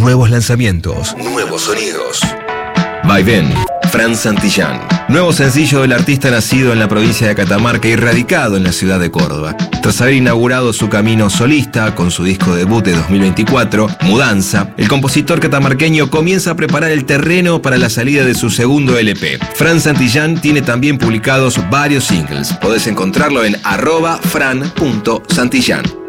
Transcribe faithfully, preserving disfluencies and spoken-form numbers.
Nuevos lanzamientos, nuevos sonidos. Vaivén, Fran Santillán. Nuevo sencillo del artista nacido en la provincia de Catamarca y radicado en la ciudad de Córdoba. Tras haber inaugurado su camino solista con su disco debut de dos mil veinticuatro, Mudanza, el compositor catamarqueño comienza a preparar el terreno para la salida de su segundo L P. Fran Santillán tiene también publicados varios singles. Podés encontrarlo en arroba fran punto santillán.